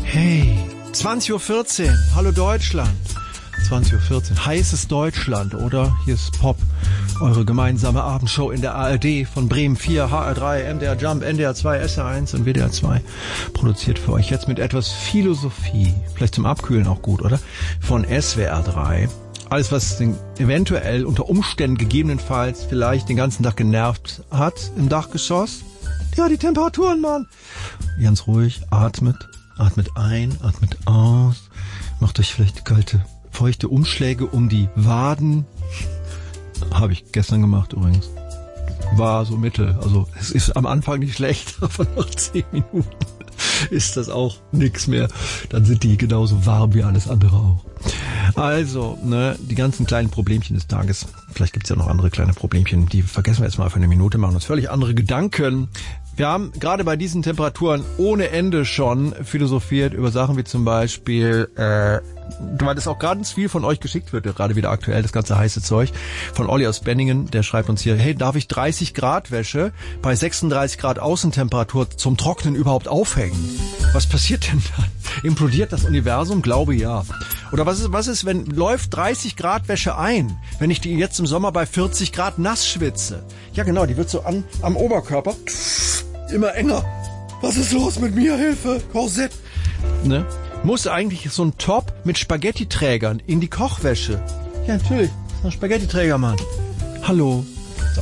Hey, 20.14 Uhr, hallo Deutschland. 20.14 Uhr, heißes Deutschland, oder? Hier ist Pop, eure gemeinsame Abendshow in der ARD von Bremen 4, HR3, MDR Jump, NDR 2, SR1 und WDR 2. Produziert für euch jetzt mit etwas Philosophie, vielleicht zum Abkühlen auch gut, oder? Von SWR 3. Alles, was den eventuell unter Umständen gegebenenfalls vielleicht den ganzen Tag genervt hat im Dachgeschoss. Ja, die Temperaturen, Mann. Ganz ruhig, atmet ein, atmet aus. Macht euch vielleicht kalte, feuchte Umschläge um die Waden. Habe ich gestern gemacht übrigens. War so mittel. Also es ist am Anfang nicht schlecht, aber nach 10 Minuten ist das auch nix mehr. Dann sind die genauso warm wie alles andere auch. Also, die ganzen kleinen Problemchen des Tages. Vielleicht gibt's ja noch andere kleine Problemchen. Die vergessen wir jetzt mal für eine Minute, machen uns völlig andere Gedanken. Wir haben gerade bei diesen Temperaturen ohne Ende schon philosophiert über Sachen wie zum Beispiel, weil das auch ganz viel von euch geschickt wird, gerade wieder aktuell, das ganze heiße Zeug, von Olli aus Benningen, der schreibt uns hier, hey, darf ich 30 Grad Wäsche bei 36 Grad Außentemperatur zum Trocknen überhaupt aufhängen? Was passiert denn dann? Implodiert das Universum? Glaube ja. Oder was ist, wenn läuft 30 Grad Wäsche ein, wenn ich die jetzt im Sommer bei 40 Grad nass schwitze? Ja genau, die wird so am Oberkörper immer enger. Was ist los mit mir? Hilfe, Korsett. Ne? Muss eigentlich so ein Top mit Spaghetti-Trägern in die Kochwäsche? Ja, natürlich. Das ist ein Spaghetti-Träger, Mann. Hallo. So.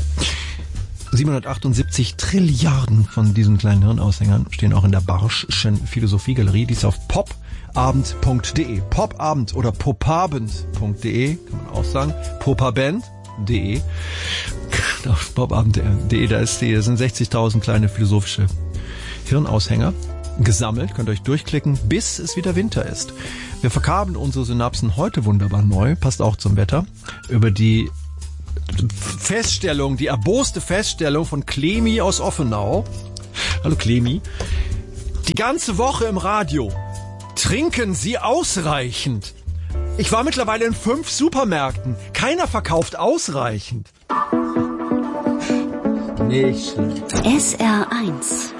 778 Trilliarden von diesen kleinen Hirnaushängern stehen auch in der Barsch'schen Philosophiegalerie. Die ist auf popabend.de. Popabend oder popabend.de, kann man auch sagen. Popaband.de. Auf popabend.de, da sind 60.000 kleine philosophische Hirnaushänger gesammelt. Könnt ihr euch durchklicken, bis es wieder Winter ist. Wir verkabeln unsere Synapsen heute wunderbar neu, passt auch zum Wetter, über die Feststellung, die erboste Feststellung von Clemi aus Offenau. Hallo Clemi. Die ganze Woche im Radio. Trinken Sie ausreichend? Ich war mittlerweile in 5 Supermärkten. Keiner verkauft ausreichend. Nicht schlecht. SR1